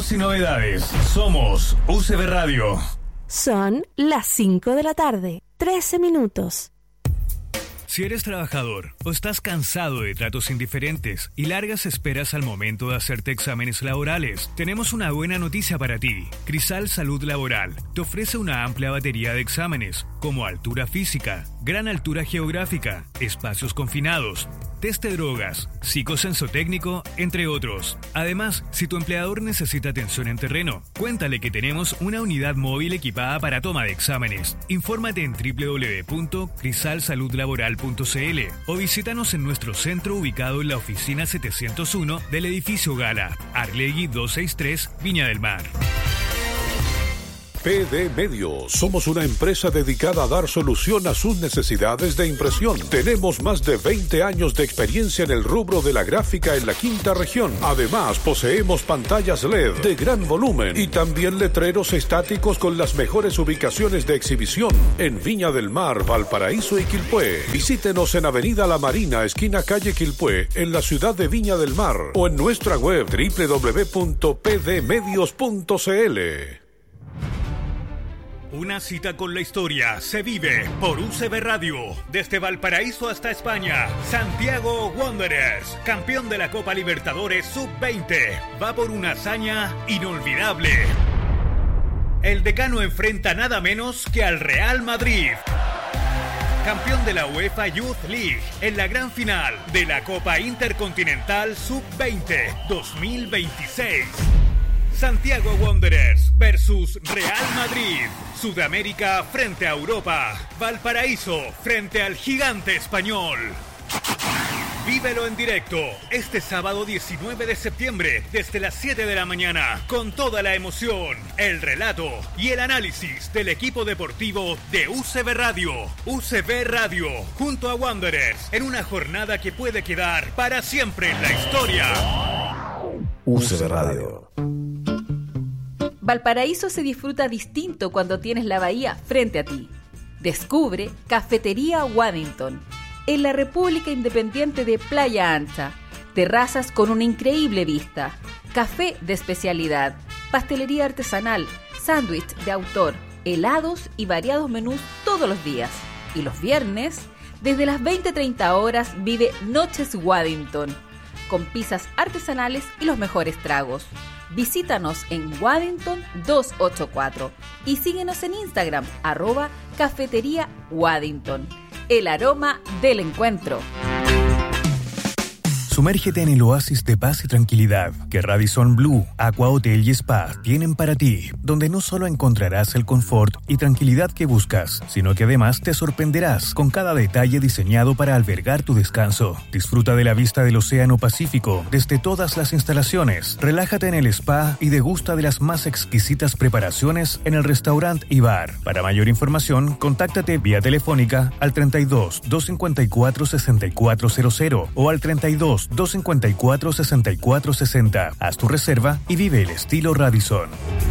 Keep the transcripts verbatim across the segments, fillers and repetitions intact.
Datos y novedades. Somos U C B Radio. Son las cinco de la tarde, trece minutos. Si eres trabajador o estás cansado de tratos indiferentes y largas esperas al momento de hacerte exámenes laborales, tenemos una buena noticia para ti. Crisal Salud Laboral te ofrece una amplia batería de exámenes como altura física, gran altura geográfica, espacios confinados, test de drogas, psicosensotécnico, entre otros. Además, si tu empleador necesita atención en terreno, cuéntale que tenemos una unidad móvil equipada para toma de exámenes. Infórmate en doble u doble u doble u punto crisal salud laboral punto c l o visítanos en nuestro centro ubicado en la oficina setecientos uno del edificio Gala, Arlegui doscientos sesenta y tres, Viña del Mar. P D Medios. Somos una empresa dedicada a dar solución a sus necesidades de impresión. Tenemos más de veinte años de experiencia en el rubro de la gráfica en la quinta región. Además, poseemos pantallas L E D de gran volumen y también letreros estáticos con las mejores ubicaciones de exhibición en Viña del Mar, Valparaíso y Quilpué. Visítenos en Avenida La Marina, esquina calle Quilpué, en la ciudad de Viña del Mar, o en nuestra web doble u doble u doble u punto p d medios punto c l. Una cita con la historia se vive por U C B Radio. Desde Valparaíso hasta España, Santiago Wanderers, campeón de la Copa Libertadores sub veinte, va por una hazaña inolvidable. El decano enfrenta nada menos que al Real Madrid, campeón de la UEFA Youth League, en la gran final de la Copa Intercontinental sub veinte dos mil veintiséis. Santiago Wanderers versus Real Madrid. Sudamérica frente a Europa. Valparaíso frente al gigante español. Vívelo en directo este sábado diecinueve de septiembre desde las siete de la mañana con toda la emoción, el relato y el análisis del equipo deportivo de U C B Radio. U C B Radio junto a Wanderers en una jornada que puede quedar para siempre en la historia. U C B Radio. Valparaíso se disfruta distinto cuando tienes la bahía frente a ti. Descubre Cafetería Waddington, en la República Independiente de Playa Ancha. Terrazas con una increíble vista, café de especialidad, pastelería artesanal, sándwich de autor, helados y variados menús todos los días. Y los viernes, desde las veinte treinta horas, vive Noches Waddington, con pizzas artesanales y los mejores tragos. Visítanos en Waddington doscientos ochenta y cuatro y síguenos en Instagram, arroba Cafetería Waddington. El aroma del encuentro. Sumérgete en el oasis de paz y tranquilidad que Radisson Blu, Aqua Hotel y Spa tienen para ti, donde no solo encontrarás el confort y tranquilidad que buscas, sino que además te sorprenderás con cada detalle diseñado para albergar tu descanso. Disfruta de la vista del Océano Pacífico desde todas las instalaciones. Relájate en el spa y degusta de las más exquisitas preparaciones en el restaurante y bar. Para mayor información, contáctate vía telefónica al treinta y dos, doscientos cincuenta y cuatro, sesenta y cuatro cero cero o al treinta y dos, doscientos cincuenta y cuatro, sesenta y cuatro sesenta. Haz tu reserva y vive el estilo Radisson.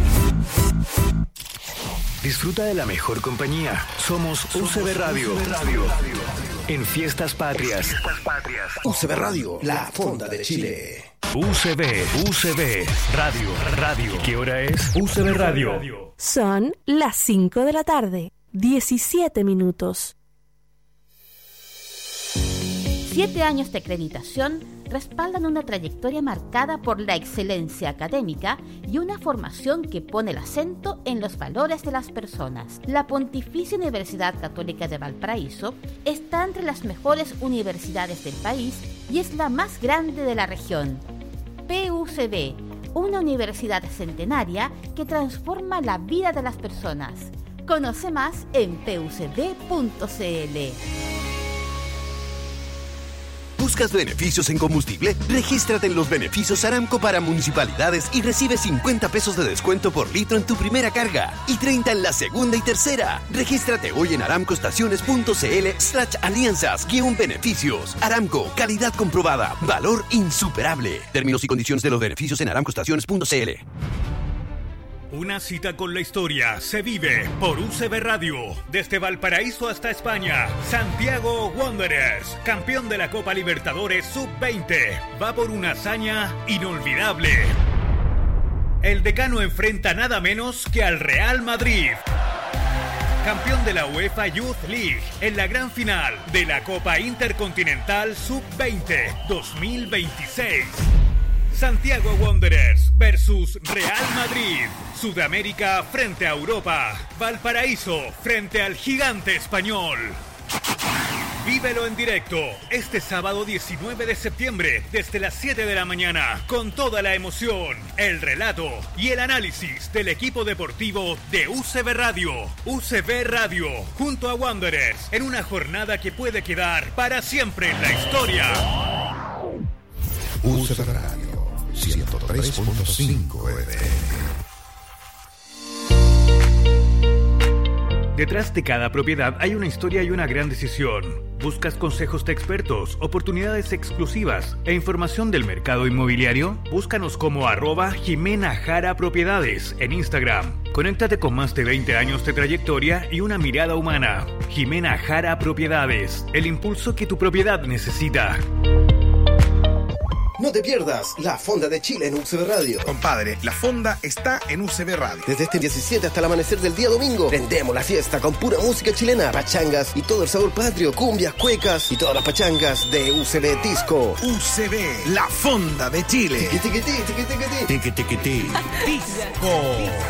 Disfruta de la mejor compañía. Somos U C B Radio. En Fiestas Patrias. U C B Radio, la fonda de Chile. U C B, U C B Radio, Radio. ¿Qué hora es? U C B Radio. Son las cinco de la tarde, diecisiete minutos. Siete años de acreditación respaldan una trayectoria marcada por la excelencia académica y una formación que pone el acento en los valores de las personas. La Pontificia Universidad Católica de Valparaíso está entre las mejores universidades del país y es la más grande de la región. P U C B, una universidad centenaria que transforma la vida de las personas. Conoce más en p u c b punto c l. ¿Buscas beneficios en combustible? Regístrate en los beneficios Aramco para municipalidades y recibe cincuenta pesos de descuento por litro en tu primera carga y treinta en la segunda y tercera. Regístrate hoy en aramcoestaciones punto c l slash alianzas guión beneficios. Aramco, calidad comprobada, valor insuperable. Términos y condiciones de los beneficios en aramcoestaciones punto c l. Una cita con la historia se vive por U C B Radio. Desde Valparaíso hasta España, Santiago Wanderers, campeón de la Copa Libertadores sub veinte, va por una hazaña inolvidable. El Decano enfrenta nada menos que al Real Madrid, campeón de la UEFA Youth League, en la gran final de la Copa Intercontinental sub veinte dos mil veintiséis. Santiago Wanderers versus Real Madrid. Sudamérica frente a Europa. Valparaíso frente al gigante español. Vívelo en directo este sábado diecinueve de septiembre desde las siete de la mañana con toda la emoción, el relato y el análisis del equipo deportivo de U C B Radio. U C B Radio junto a Wanderers en una jornada que puede quedar para siempre en la historia. U C B Radio ciento tres punto cinco F M. Detrás de cada propiedad hay una historia y una gran decisión. ¿Buscas consejos de expertos, oportunidades exclusivas e información del mercado inmobiliario? Búscanos como arroba Jimena Jara Propiedades en Instagram. Conéctate con más de veinte años de trayectoria y una mirada humana. Jimena Jara Propiedades, el impulso que tu propiedad necesita. No te pierdas la Fonda de Chile en U C B Radio. Compadre, la Fonda está en U C B Radio. Desde este diecisiete hasta el amanecer del día domingo, prendemos la fiesta con pura música chilena, pachangas y todo el sabor patrio, cumbias, cuecas y todas las pachangas de U C B Disco. U C B, la Fonda de Chile. Tiqui, tiqui, tiqui, tiqui, tiqui. Tiqui, tiqui, tiqui. Disco.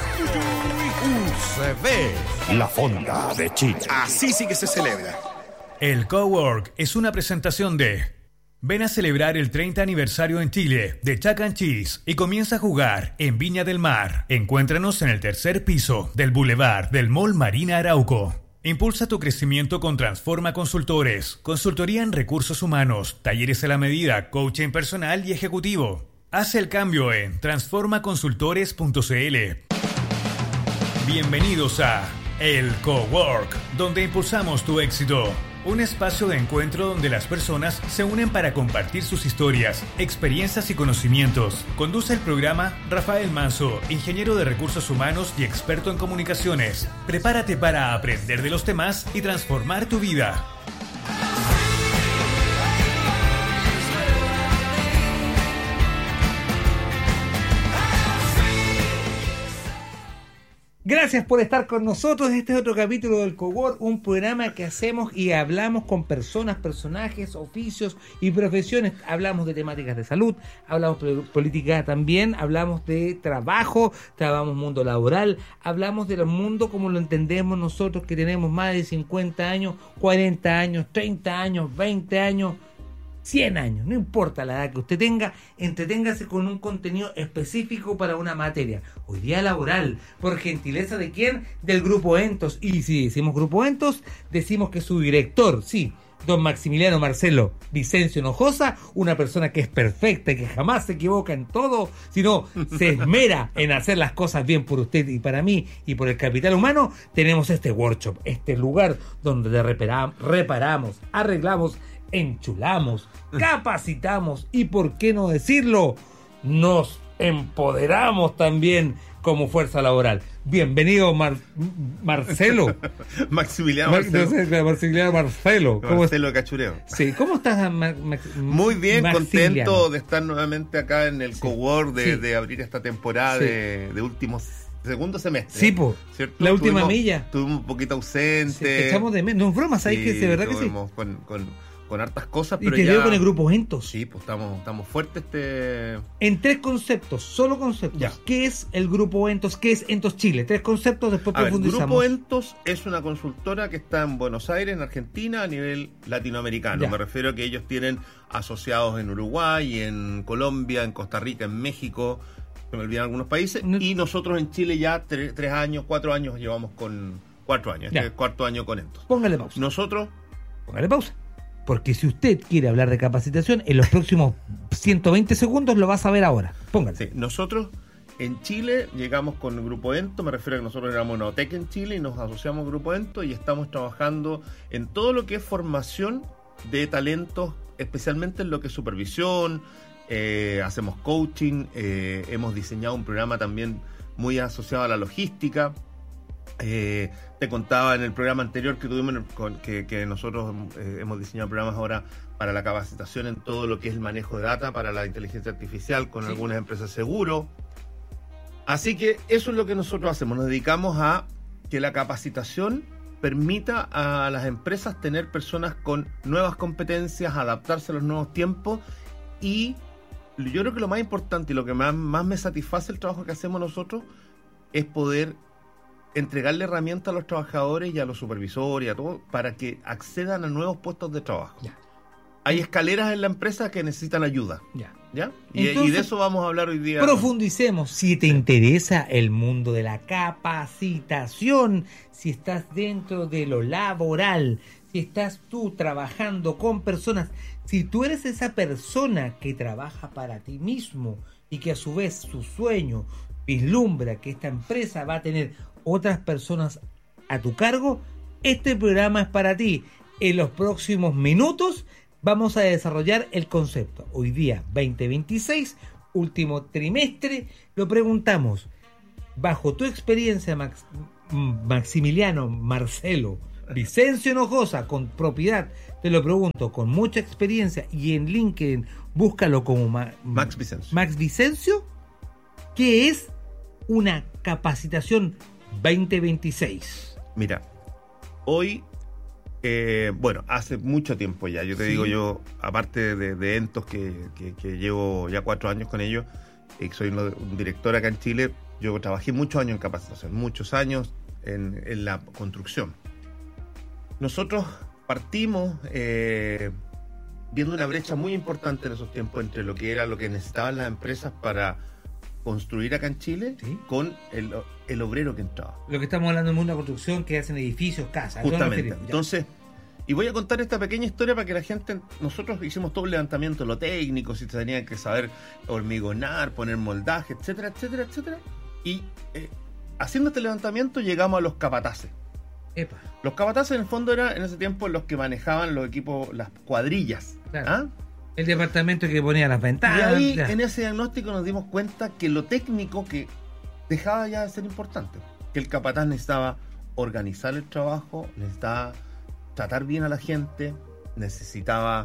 U C B, la Fonda de Chile. Así sí que se celebra. El Cowork es una presentación de... Ven a celebrar el treinta aniversario en Chile de Chuck and Cheese y comienza a jugar en Viña del Mar. Encuéntranos en el tercer piso del Boulevard del Mall Marina Arauco. Impulsa tu crecimiento con Transforma Consultores, consultoría en recursos humanos, talleres a la medida, coaching personal y ejecutivo. Haz el cambio en transforma consultores punto c l. Bienvenidos a El Cowork, donde impulsamos tu éxito. Un espacio de encuentro donde las personas se unen para compartir sus historias, experiencias y conocimientos. Conduce el programa Rafael Manso, ingeniero de recursos humanos y experto en comunicaciones. Prepárate para aprender de los demás y transformar tu vida. Gracias por estar con nosotros. Este es otro capítulo del Cowork, un programa que hacemos y hablamos con personas, personajes, oficios y profesiones. Hablamos de temáticas de salud, hablamos de política también, hablamos de trabajo, hablamos mundo laboral, hablamos del mundo como lo entendemos nosotros que tenemos más de cincuenta años, cuarenta años, treinta años, veinte años, cien años, no importa la edad que usted tenga, entreténgase con un contenido específico para una materia. Hoy día laboral, por gentileza de quién, del Grupo Entos. Y si decimos Grupo Entos, decimos que su director, sí, don Maximiliano Marcelo Vicencio Hinojosa, una persona que es perfecta y que jamás se equivoca en todo, sino se esmera en hacer las cosas bien por usted y para mí y por el capital humano. Tenemos este workshop, este lugar donde reparam- reparamos, arreglamos, enchulamos, capacitamos y, por qué no decirlo, nos empoderamos también como fuerza laboral. Bienvenido, Mar- Marcelo. Maximiliano Mar- Marcelo. No sé, Maximiliano Marcelo. ¿Cómo Marcelo es? Cachureo. Sí, ¿cómo estás, Ma- Ma- Muy bien, Marciliano? contento de estar nuevamente acá en el Sí. Cowork, de, Sí. de abrir esta temporada Sí. de, de últimos segundo semestre. Sí, po. ¿Cierto? La última Tuvimos- milla. Estuvimos un poquito Sí, ausentes. te echamos de menos. No es broma, ¿sabes Sí, que de verdad que sí? estuvimos Con, con, con hartas cosas, Y pero te ya... veo con el Grupo Entos. Sí, pues estamos, estamos fuertes este... En tres conceptos, solo conceptos. Ya. ¿Qué es el Grupo Entos? ¿Qué es Entos Chile? Tres conceptos, después A ver, profundizamos. Grupo Entos es una consultora que está en Buenos Aires, en Argentina, a nivel latinoamericano. Ya. Me refiero a que ellos tienen asociados en Uruguay, en Colombia, en Costa Rica, en México, se me olvidan algunos países, No. y nosotros en Chile ya tre- tres años, cuatro años llevamos con... Cuatro años, Ya. este es el cuarto año con Entos. Póngale pausa. Nosotros... Póngale pausa. Porque si usted quiere hablar de capacitación, en los próximos ciento veinte segundos lo va a saber ahora. Póngale. Sí, nosotros en Chile llegamos con el Grupo Ento, me refiero a que nosotros éramos una O T E C en Chile y nos asociamos al Grupo Ento y estamos trabajando en todo lo que es formación de talentos, especialmente en lo que es supervisión, eh, hacemos coaching, eh, hemos diseñado un programa también muy asociado a la logística. Eh, te contaba en el programa anterior que tuvimos con, que, que nosotros eh, hemos diseñado programas ahora para la capacitación en todo lo que es el manejo de data para la inteligencia artificial con Sí. algunas empresas seguro. Así que eso es lo que nosotros hacemos. Nos dedicamos a que la capacitación permita a las empresas tener personas con nuevas competencias, adaptarse a los nuevos tiempos, y yo creo que lo más importante y lo que más, más me satisface el trabajo que hacemos nosotros es poder entregarle herramientas a los trabajadores y a los supervisores y a todos para que accedan a nuevos puestos de trabajo. Ya. Hay escaleras en la empresa que necesitan ayuda. Ya. ¿Ya? Y, Entonces, y de eso vamos a hablar hoy día. Profundicemos. Si te interesa el mundo de la capacitación, si estás dentro de lo laboral, si estás tú trabajando con personas, si tú eres esa persona que trabaja para ti mismo y que a su vez su sueño vislumbra que esta empresa va a tener otras personas a tu cargo, este programa es para ti. En los próximos minutos vamos a desarrollar el concepto. Hoy día, veinte veintiséis, último trimestre, lo preguntamos. Bajo tu experiencia, Max, Maximiliano Marcelo Vicencio Hinojosa, con propiedad, te lo pregunto, con mucha experiencia, y en LinkedIn búscalo como Ma, Max Vicencio. Max Vicencio, ¿qué es una capacitación veinte veintiséis? Mira, hoy... Eh, bueno, hace mucho tiempo ya, yo te sí. digo, yo, aparte de, de Entos, que, que, que llevo ya cuatro años con ellos, y eh, soy un, un director acá en Chile, yo trabajé muchos años en capacitación, muchos años en, en la construcción. Nosotros partimos eh, viendo una brecha muy importante en esos tiempos entre lo que era lo que necesitaban las empresas para construir acá en Chile, ¿sí?, con el, el obrero que entraba. Lo que estamos hablando del mundo de la construcción, que hacen edificios, casas. Justamente. Entonces, y voy a contar esta pequeña historia para que la gente... Nosotros hicimos todo el levantamiento, lo técnico, si tenían que saber hormigonar, poner moldaje, etcétera, etcétera, etcétera. Y eh, haciendo este levantamiento llegamos a los capataces. Epa. Los capataces en el fondo eran en ese tiempo los que manejaban los equipos, las cuadrillas. Claro. ¿Ah? El departamento que ponía las ventanas. Y ahí, ya. en ese diagnóstico nos dimos cuenta que lo técnico que dejaba ya de ser importante, que el capataz necesitaba organizar el trabajo, necesitaba tratar bien a la gente, necesitaba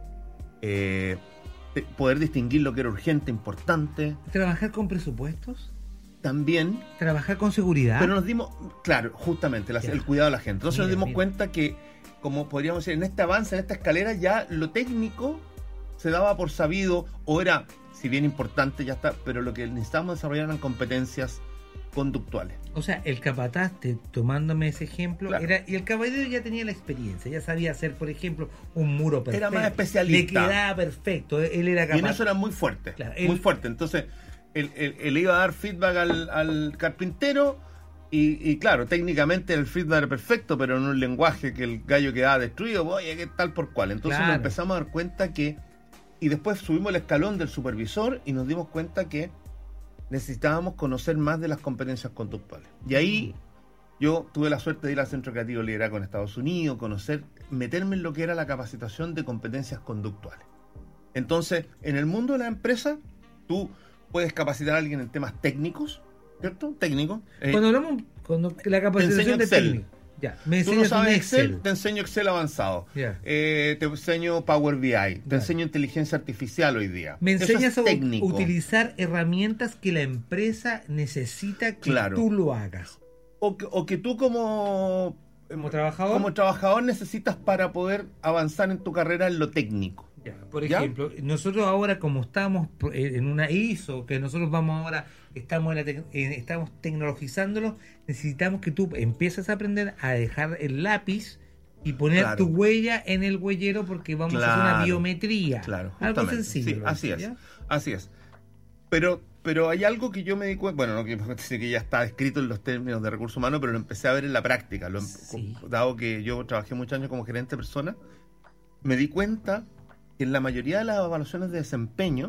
eh, poder distinguir lo que era urgente, importante. ¿Trabajar con presupuestos? También. ¿Trabajar con seguridad? Pero nos dimos, claro, justamente, la, el cuidado de la gente. Entonces mira, nos dimos mira. cuenta que, como podríamos decir, en este avance, en esta escalera, ya lo técnico se daba por sabido, o era, si bien importante, ya está, pero lo que necesitábamos desarrollar eran competencias conductuales. O sea, el capataz, te, tomándome ese ejemplo, claro. era, y el caballero ya tenía la experiencia, ya sabía hacer, por ejemplo, un muro perfecto. Era más especialista. Le quedaba perfecto, él era capaz. Y en eso era muy fuerte, claro, él, muy fuerte. Entonces, él, él, él iba a dar feedback al, al carpintero, y, y claro, técnicamente el feedback era perfecto, pero en un lenguaje que el gallo quedaba destruido, oye, ¿qué tal por cual? Entonces claro. nos empezamos a dar cuenta que... Y después subimos el escalón del supervisor y nos dimos cuenta que necesitábamos conocer más de las competencias conductuales. Y ahí yo tuve la suerte de ir al Centro Creativo de Liderazgo en Estados Unidos, conocer, meterme en lo que era la capacitación de competencias conductuales. Entonces, en el mundo de la empresa, tú puedes capacitar a alguien en temas técnicos, ¿cierto? Técnicos. Cuando hablamos, cuando la capacitación de técnico. Ya, me Tú no sabes Excel, Excel, te enseño Excel avanzado. Yeah. Eh, te enseño Power B I, te yeah. enseño inteligencia artificial hoy día. Me enseñas es a técnico. utilizar herramientas que la empresa necesita que claro. tú lo hagas. O que, o que tú como, como trabajador como trabajador necesitas para poder avanzar en tu carrera en lo técnico. Ya, por ejemplo, ¿Ya? nosotros ahora como estamos en una I S O, que nosotros vamos ahora, estamos, en la te- estamos tecnologizándolo, necesitamos que tú empieces a aprender a dejar el lápiz y poner claro. tu huella en el huellero, porque vamos claro. a hacer una biometría. Claro, algo sencillo. Sí, así es, ¿ya? así es. Pero, pero hay algo que yo me di cuenta, bueno, no que, que ya está escrito en los términos de recursos humanos, pero lo empecé a ver en la práctica. Lo, sí. Dado que yo trabajé muchos años como gerente de personas, me di cuenta que en la mayoría de las evaluaciones de desempeño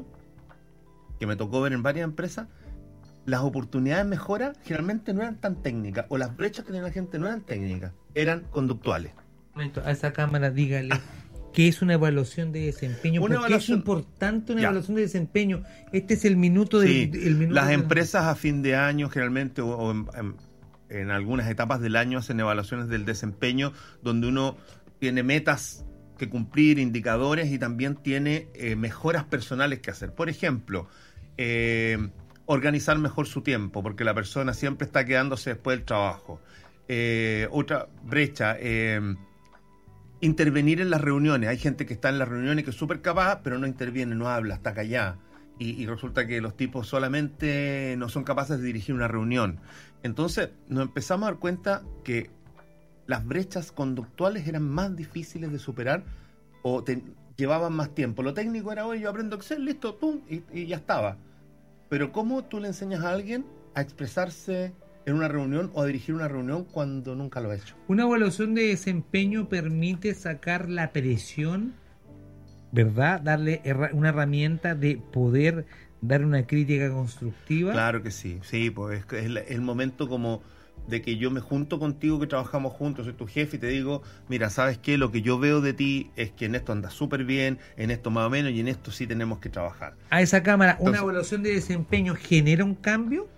que me tocó ver en varias empresas, las oportunidades de mejora generalmente no eran tan técnicas, o las brechas que tenía la gente no eran técnicas, eran conductuales. A esa cámara dígale ah. que es una evaluación de desempeño, una porque evaluación... es importante una ya. evaluación de desempeño. Este es el minuto de sí, el minuto las de... empresas a fin de año generalmente o, o en, en, en algunas etapas del año hacen evaluaciones del desempeño, donde uno tiene metas que cumplir, indicadores, y también tiene eh, mejoras personales que hacer. Por ejemplo, eh, organizar mejor su tiempo, porque la persona siempre está quedándose después del trabajo. Eh, otra brecha, eh, intervenir en las reuniones. Hay gente que está en las reuniones que es súper capaz, pero no interviene, no habla, está callada. Y, y resulta que los tipos solamente no son capaces de dirigir una reunión. Entonces nos empezamos a dar cuenta que las brechas conductuales eran más difíciles de superar o te, llevaban más tiempo. Lo técnico era, oye, yo aprendo Excel, listo, pum, y, y ya estaba. Pero ¿cómo tú le enseñas a alguien a expresarse en una reunión o a dirigir una reunión cuando nunca lo ha hecho? Una evaluación de desempeño permite sacar la presión, ¿verdad? Darle herra- una herramienta de poder dar una crítica constructiva. Claro que sí, sí, pues es, es el momento como de que yo me junto contigo, que trabajamos juntos, soy tu jefe y te digo, mira, ¿sabes qué? Lo que yo veo de ti es que en esto andas súper bien, en esto más o menos, y en esto sí tenemos que trabajar. A esa cámara, Entonces, ¿una evaluación de desempeño genera un cambio?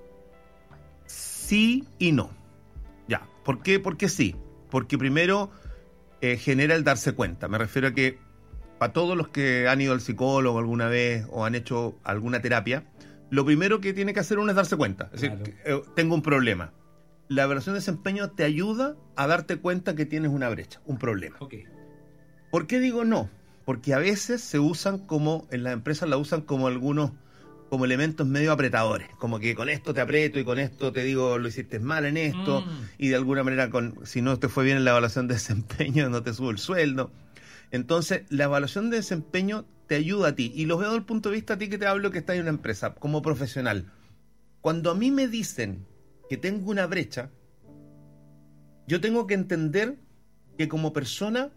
Sí y no. Ya, ¿por qué? Porque sí. Porque primero eh, genera el darse cuenta. Me refiero a que para todos los que han ido al psicólogo alguna vez o han hecho alguna terapia, lo primero que tiene que hacer uno es darse cuenta. Es Claro. decir, eh, tengo un problema. La evaluación de desempeño te ayuda a darte cuenta que tienes una brecha, un problema. Okay. ¿Por qué digo no? Porque a veces se usan como, en las empresas la usan como algunos, como elementos medio apretadores, como que con esto te aprieto y con esto te digo lo hiciste mal en esto, Mm. y de alguna manera con si no te fue bien en la evaluación de desempeño no te subo el sueldo. Entonces la evaluación de desempeño te ayuda a ti, y lo veo desde el punto de vista a ti que te hablo que estás en una empresa, como profesional. Cuando a mí me dicen que tengo una brecha, yo tengo que entender que como persona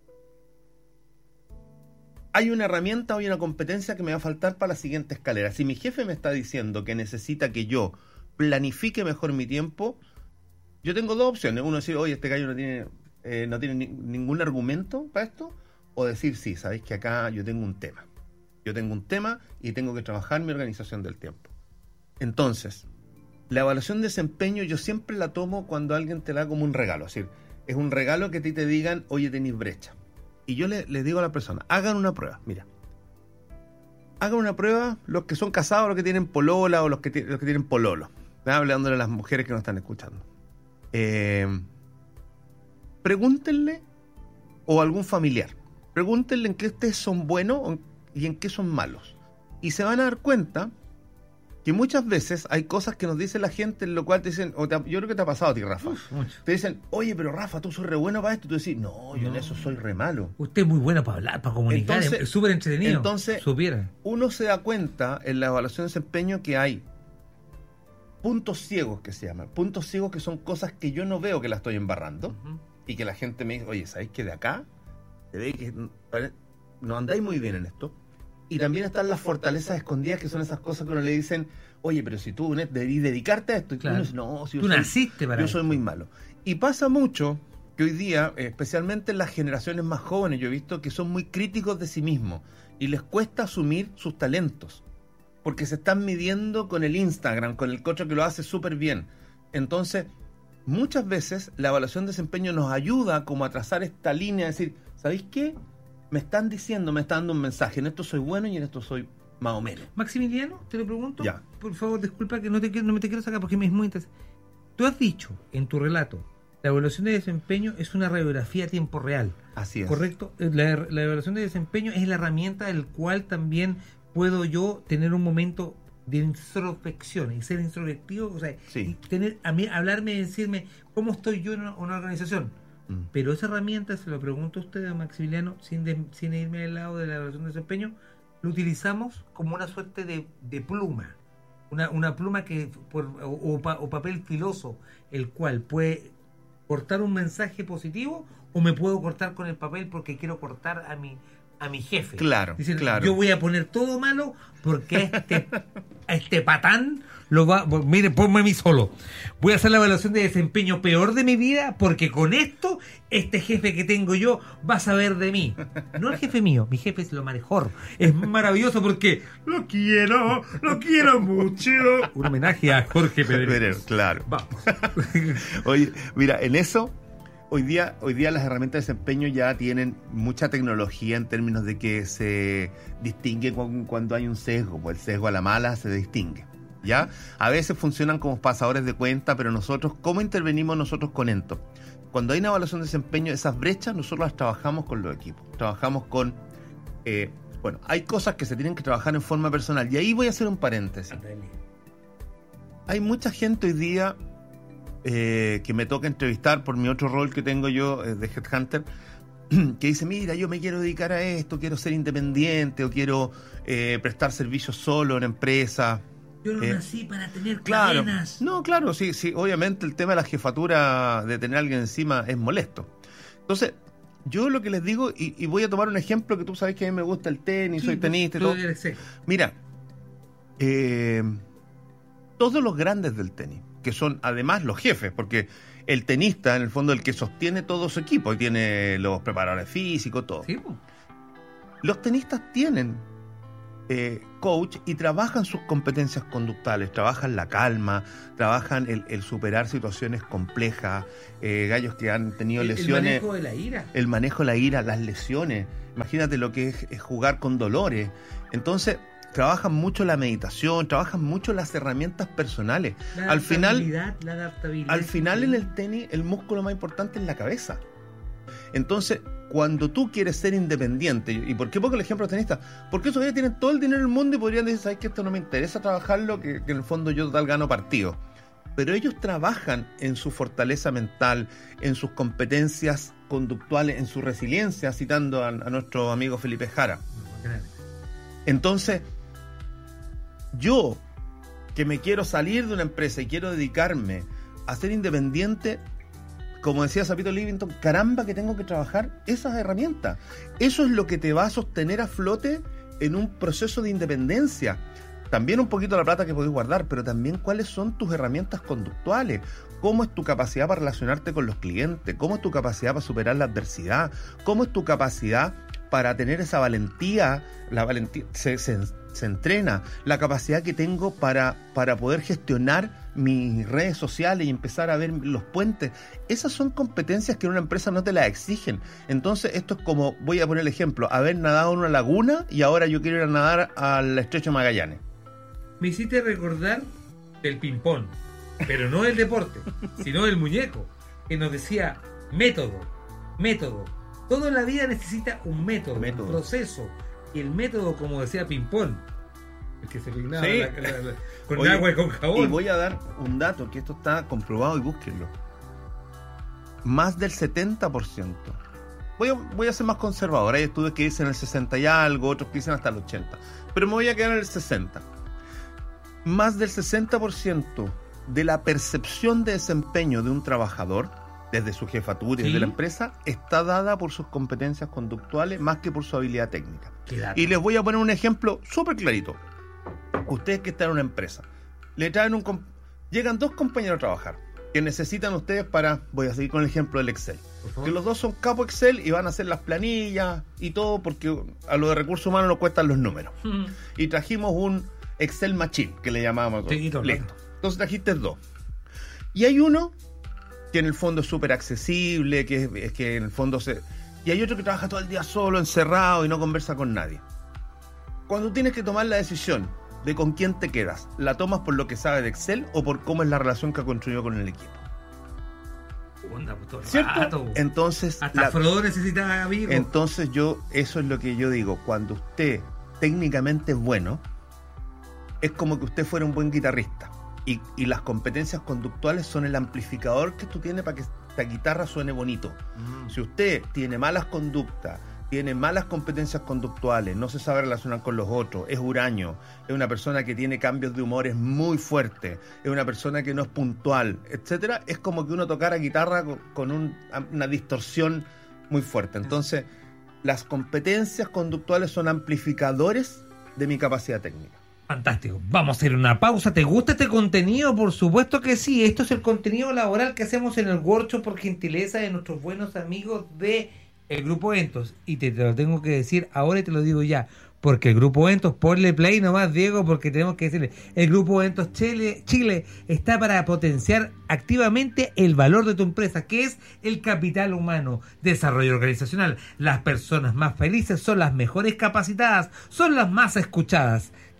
hay una herramienta o hay una competencia que me va a faltar para la siguiente escalera. Si mi jefe me está diciendo que necesita que yo planifique mejor mi tiempo, yo tengo dos opciones. Uno, decir, oye, este gallo no tiene, eh, no tiene ni, ningún argumento para esto, o decir, sí, sabéis que acá yo tengo un tema. Yo tengo un tema y tengo que trabajar mi organización del tiempo. Entonces, la evaluación de desempeño yo siempre la tomo cuando alguien te da como un regalo. Es decir, es un regalo que a ti te digan, oye, tenéis brecha. Y yo le, les digo a la persona, hagan una prueba, mira. Hagan una prueba los que son casados, los que tienen polola o los que, t- los que tienen pololo. ¿Verdad? Hablándole a las mujeres que nos están escuchando. Eh, pregúntenle, o a algún familiar, pregúntenle en qué ustedes son buenos y en qué son malos. Y se van a dar cuenta que muchas veces hay cosas que nos dice la gente en lo cual te dicen, o te, yo creo que te ha pasado a ti, Rafa. Uf, mucho. Te dicen, oye, pero Rafa, tú sos re bueno para esto. Y tú decís, no, yo No. en eso soy re malo. Usted es muy bueno para hablar, para comunicar, Entonces- es súper entretenido. entonces- Supiera. Uno se da cuenta en la evaluación de desempeño que hay puntos ciegos, que se llaman. Puntos ciegos que son cosas que yo no veo que la estoy embarrando. Ujú. Y que la gente me dice, oye, ¿sabéis que de acá se ve que no andáis muy bien en esto? Y también están las fortalezas escondidas, que son esas cosas que uno le dicen, oye, pero si tú debís dedicarte a esto. Y Claro. uno dice, no, si yo Tú soy, naciste para yo esto. soy muy malo. Y pasa mucho que hoy día, eh, especialmente en las generaciones más jóvenes, yo he visto que son muy críticos de sí mismos y les cuesta asumir sus talentos, porque se están midiendo con el Instagram, con el coche que lo hace súper bien. Entonces, muchas veces la evaluación de desempeño nos ayuda como a trazar esta línea, a decir, ¿sabéis qué? Me están diciendo, me están dando un mensaje, en esto soy bueno y en esto soy más o menos. Maximiliano, te lo pregunto. Ya. Por favor, disculpa que no, te, quiero- no me te quiero sacar porque me es muy interesante. Tú has dicho en tu relato, la evaluación de desempeño es una radiografía a tiempo real. Así es. ¿Correcto? La, la evaluación de desempeño es la herramienta del cual también puedo yo tener un momento de introspección y ser introspectivo, o sea, Sí. y tener a mí hablarme y decirme cómo estoy yo en una, una organización. Mm. Pero esa herramienta, se lo pregunto a usted, a Maximiliano, sin, de- sin irme al lado de la evaluación de desempeño, lo utilizamos como una suerte de, de pluma. Una, una pluma que por, o, o pa- o papel filoso, el cual puede cortar un mensaje positivo, o me puedo cortar con el papel porque quiero cortar a mi a mi jefe. Claro, Dicen, claro. yo voy a poner todo malo porque a este, a este patán lo va... Mire, ponme a mí solo. Voy a hacer la evaluación de desempeño peor de mi vida porque con esto, este jefe que tengo yo va a saber de mí. No el jefe mío, mi jefe es lo mejor. Es maravilloso porque lo quiero, lo quiero mucho. Un homenaje a Jorge Pero, Pedro. claro. Vamos. Oye, mira, en eso, hoy día, hoy día las herramientas de desempeño ya tienen mucha tecnología en términos de que se distingue cu- cuando hay un sesgo, pues el sesgo a la mala se distingue. ¿ya? A veces funcionan como pasadores de cuenta, pero nosotros, ¿cómo intervenimos nosotros con Ento? Cuando hay una evaluación de desempeño, esas brechas nosotros las trabajamos con los equipos. Trabajamos con... Eh, bueno, hay cosas que se tienen que trabajar en forma personal. Y ahí voy a hacer un paréntesis. Hay mucha gente hoy día eh, que me toca entrevistar por mi otro rol que tengo yo eh, de Headhunter, que dice, mira, yo me quiero dedicar a esto, quiero ser independiente o quiero eh, prestar servicios solo en empresa. Yo no eh, nací para tener claro, cadenas. No, claro, sí, sí. Obviamente el tema de la jefatura, de tener a alguien encima, es molesto. Entonces, yo lo que les digo, y, y voy a tomar un ejemplo que tú sabes que a mí me gusta el tenis, sí, soy tenista y todo. Mira, eh, todos los grandes del tenis, que son además los jefes, porque el tenista, en el fondo, el que sostiene todo su equipo, y tiene los preparadores físicos, todo. Sí, pues. Los tenistas tienen eh, coach y trabajan sus competencias conductuales, trabajan la calma, trabajan el, el superar situaciones complejas, eh, gallos que han tenido el, lesiones. El manejo de la ira. El manejo de la ira, las lesiones. Imagínate lo que es, es jugar con dolores. Entonces, trabajan mucho la meditación, trabajan mucho las herramientas personales. La al final, la adaptabilidad. Al final en el tenis, el músculo más importante es la cabeza. Entonces, cuando tú quieres ser independiente, ¿y por qué pongo el ejemplo de tenistas? Porque esos ya tienen todo el dinero del mundo y podrían decir, ¿sabes qué? Esto no me interesa trabajarlo, que, que en el fondo yo tal gano partido. Pero ellos trabajan en su fortaleza mental, en sus competencias conductuales, en su resiliencia, citando a, a nuestro amigo Felipe Jara. Entonces, yo, que me quiero salir de una empresa y quiero dedicarme a ser independiente, como decía Sapito Livington, caramba que tengo que trabajar esas herramientas. Eso es lo que te va a sostener a flote en un proceso de independencia. También un poquito la plata que podés guardar, pero también cuáles son tus herramientas conductuales. ¿Cómo es tu capacidad para relacionarte con los clientes? ¿Cómo es tu capacidad para superar la adversidad? ¿Cómo es tu capacidad para tener esa valentía? La valentía se, se, se entrena. La capacidad que tengo para, para poder gestionar mis redes sociales y empezar a ver los puentes. Esas son competencias que en una empresa no te las exigen. Entonces esto es como, voy a poner el ejemplo, haber nadado en una laguna y ahora yo quiero ir a nadar al Estrecho de Magallanes. Me hiciste recordar del ping-pong, pero no el deporte, sino el muñeco, que nos decía método, método. Todo en la vida necesita un método, método. un proceso. Y el método, como decía ping-pong, el que se peinaba sí. la, la, la, con Oye, agua y con jabón. Y voy a dar un dato, que esto está comprobado y búsquenlo. Más del setenta por ciento. Voy a, voy a ser más conservador. Hay estudios que dicen el sesenta y algo, otros que dicen hasta el ochenta. Pero me voy a quedar en el sesenta. Más del sesenta por ciento de la percepción de desempeño de un trabajador, desde su jefatura y ¿Sí? desde la empresa, está dada por sus competencias conductuales más que por su habilidad técnica. Claro. Y les voy a poner un ejemplo súper clarito. Ustedes que están en una empresa, le traen un llegan dos compañeros a trabajar que necesitan ustedes para, voy a seguir con el ejemplo del Excel, que los dos son capo Excel y van a hacer las planillas y todo, porque a lo de recursos humanos nos cuestan los números. Mm. Y trajimos un Excel Machine, que le llamábamos. Sí, Listo. Entonces trajiste dos. Y hay uno que en el fondo es súper accesible, que es, es que en el fondo se... Y hay otro que trabaja todo el día solo, encerrado y no conversa con nadie. Cuando tienes que tomar la decisión de con quién te quedas, ¿la tomas por lo que sabe de Excel o por cómo es la relación que ha construido con el equipo? Onda, pues, todo el ¿cierto? rato. Entonces, hasta la... Frodo necesita amigos. Entonces yo, eso es lo que yo digo, cuando usted técnicamente es bueno, es como que usted fuera un buen guitarrista. Y, y las competencias conductuales son el amplificador que tú tienes para que esta guitarra suene bonito. Mm. Si usted tiene malas conductas, tiene malas competencias conductuales, no se sabe relacionar con los otros, es huraño, es una persona que tiene cambios de humores muy fuertes, es una persona que no es puntual, etcétera, es como que uno tocara guitarra con, con un, una distorsión muy fuerte. Entonces, las competencias conductuales son amplificadores de mi capacidad técnica. Fantástico. Vamos a hacer una pausa. ¿Te gusta este contenido? Por supuesto que sí. Esto es el contenido laboral que hacemos en el workshop por gentileza de nuestros buenos amigos de el Grupo Entos. Y te, te lo tengo que decir ahora y te lo digo ya. Porque el Grupo Entos, ponle play nomás, Diego, porque tenemos que decirle, el Grupo Entos Chile, Chile está para potenciar activamente el valor de tu empresa, que es el capital humano, desarrollo organizacional. Las personas más felices son las mejores capacitadas, son las más escuchadas.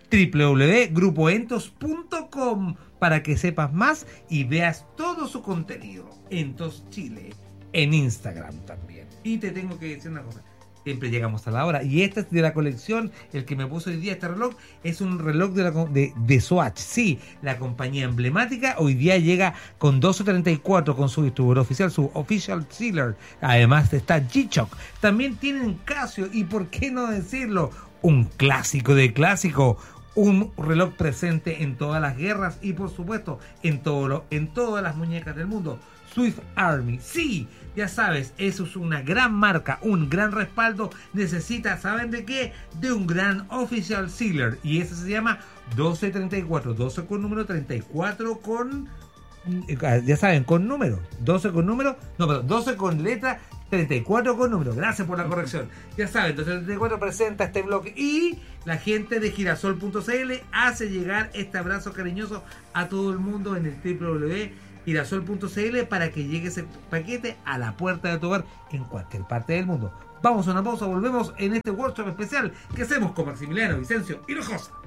doble u doble u doble u punto grupo entos punto com para que sepas más y veas todo su contenido. Entos Chile, en Instagram también. Y te tengo que decir una cosa, siempre llegamos a la hora, y este es de la colección, el que me puso hoy día este reloj, es un reloj de, la, de, de Swatch, sí, la compañía emblemática, hoy día llega con doce treinta y cuatro con su distribuidor oficial, su Official Sealer, además está G-Shock, también tienen Casio, y por qué no decirlo, un clásico de clásico, un reloj presente en todas las guerras y por supuesto en, todo lo, en todas las muñecas del mundo. Swiss Army, sí, ya sabes, eso es una gran marca, un gran respaldo, necesita, ¿saben de qué? De un gran Official Sealer, y ese se llama doce treinta y cuatro, doce con número, treinta y cuatro con, ya saben, con número, doce con número, no, perdón, doce con letra, treinta y cuatro con número, gracias por la corrección, ya saben, doce treinta y cuatro presenta este bloque y la gente de girasol punto c l hace llegar este abrazo cariñoso a todo el mundo en el doble u doble u doble u punto girasol punto c l para que llegue ese paquete a la puerta de tu hogar en cualquier parte del mundo. Vamos a una pausa, volvemos en este workshop especial que hacemos con Maximiliano Vicencio Hinojosa.